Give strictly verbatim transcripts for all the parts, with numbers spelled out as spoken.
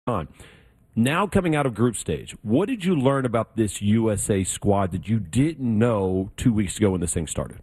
on. Now coming out of group stage, what did you learn about this U S A squad that you didn't know two weeks ago when this thing started?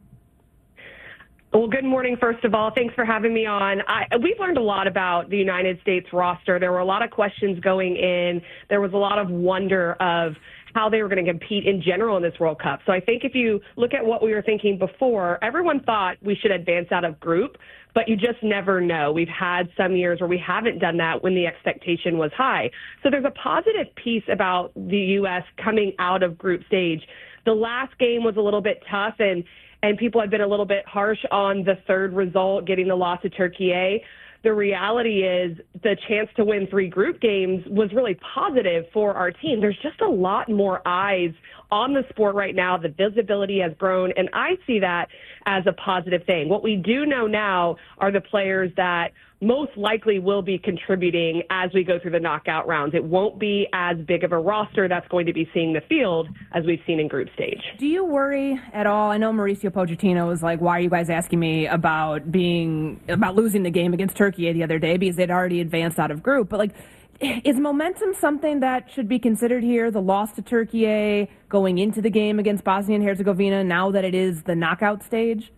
Well, good morning, first of all. Thanks for having me on. I, we've learned a lot about the United States roster. There were a lot of questions going in. There was a lot of wonder of how they were going to compete in general in this World Cup. So I think if you look at what we were thinking before, everyone thought we should advance out of group, but you just never know. We've had some years where we haven't done that when the expectation was high. So there's a positive piece about the U S coming out of group stage. The last game was a little bit tough, and and people have been a little bit harsh on the third result, getting the loss to Turkey. The reality is the chance to win three group games was really positive for our team. There's just a lot more eyes on the sport right now. The visibility has grown, and I see that as a positive thing. What we do know now are the players that most likely will be contributing as we go through the knockout rounds. It won't be as big of a roster that's going to be seeing the field as we've seen in group stage. Do you worry at all? I know Mauricio Pochettino was like, why are you guys asking me about being about losing the game against Turkey the other day, because they'd already advanced out of group. But like, is momentum something that should be considered here? The loss to Turkey going into the game against Bosnia and Herzegovina, now that it is the knockout stage?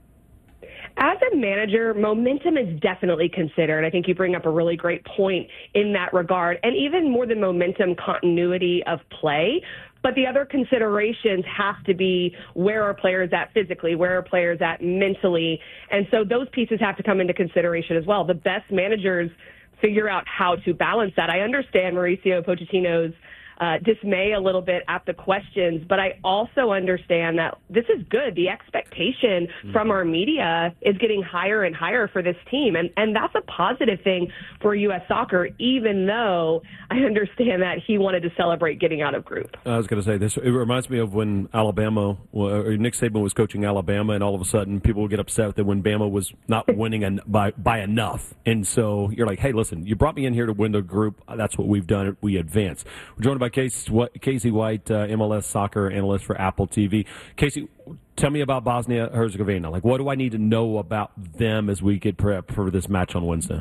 As a manager, momentum is definitely considered. I think you bring up a really great point in that regard. And even more than momentum, continuity of play. But the other considerations have to be, where are players at physically? Where are players at mentally? And so those pieces have to come into consideration as well. The best managers figure out how to balance that. I understand Mauricio Pochettino's Uh, dismay a little bit at the questions, but I also understand that this is good. The expectation mm-hmm. from our media is getting higher and higher for this team, and, and that's a positive thing for U S soccer, even though I understand that he wanted to celebrate getting out of group. I was going to say this. It reminds me of when Alabama, or Nick Saban was coaching Alabama, and all of a sudden people would get upset that when Bama was not winning en- by, by enough. And so you're like, hey, listen, you brought me in here to win the group. That's what we've done. We advance. We're joined by Casey White, uh, M L S soccer analyst for Apple T V. Casey, tell me about Bosnia-Herzegovina. Like, what do I need to know about them as we get prep for this match on Wednesday?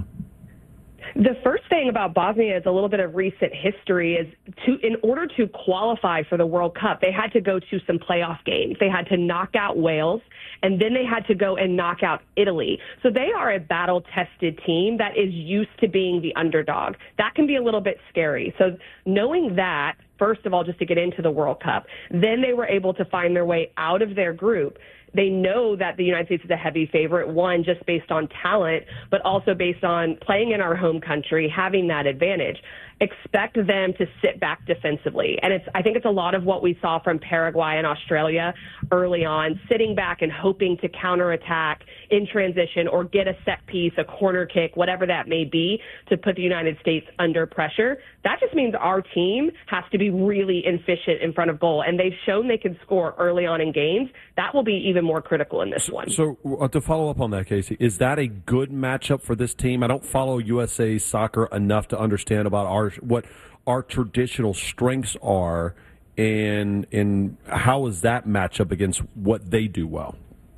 The first thing about Bosnia is a little bit of recent history. Is to in order to qualify for the World Cup, they had to go to some playoff games. They had to knock out Wales, and then they had to go and knock out Italy. So they are a battle-tested team that is used to being the underdog. That can be a little bit scary. So knowing that, first of all, just to get into the World Cup, then they were able to find their way out of their group. They know that the United States is a heavy favorite, one, just based on talent, but also based on playing in our home country, having that advantage. Expect them to sit back defensively. And it's, I think it's a lot of what we saw from Paraguay and Australia early on, sitting back and hoping to counterattack in transition or get a set piece, a corner kick, whatever that may be, to put the United States under pressure. That just means our team has to be really efficient in front of goal. And they've shown they can score early on in games. That will be even more critical in this so, one. So uh, to follow up on that, Casey, is that a good matchup for this team? I don't follow U S A soccer enough to understand about our what our traditional strengths are, and and how is that matchup against what they do well?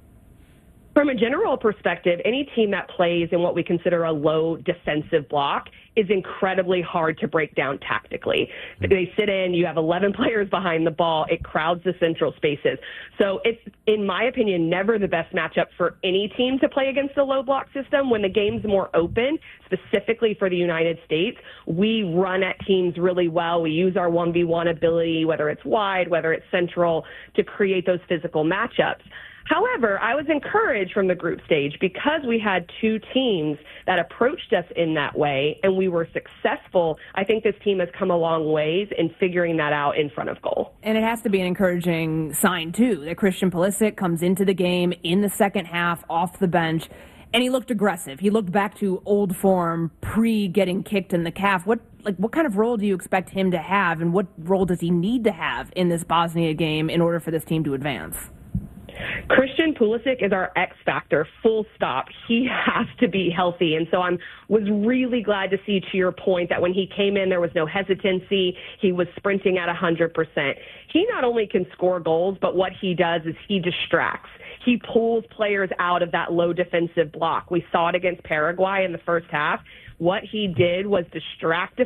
From a general perspective, any team that plays in what we consider a low defensive block is incredibly hard to break down tactically. They sit in, you have eleven players behind the ball, it crowds the central spaces. So it's, in my opinion, never the best matchup for any team to play against a low block system. When the game's more open, specifically for the United States, we run at teams really well. We use our one v one ability, whether it's wide, whether it's central, to create those physical matchups. However, I was encouraged from the group stage because we had two teams that approached us in that way and we were successful. I think this team has come a long ways in figuring that out in front of goal. And it has to be an encouraging sign, too, that Christian Pulisic comes into the game in the second half off the bench, and he looked aggressive. He looked back to old form pre-getting kicked in the calf. What like what kind of role do you expect him to have, and what role does he need to have in this Bosnia game in order for this team to advance? Christian Pulisic is our X factor, full stop. He has to be healthy. And so I was really glad to see, to your point, that when he came in, there was no hesitancy. He was sprinting at one hundred percent. He not only can score goals, but what he does is he distracts. He pulls players out of that low defensive block. We saw it against Paraguay in the first half. what he did was distract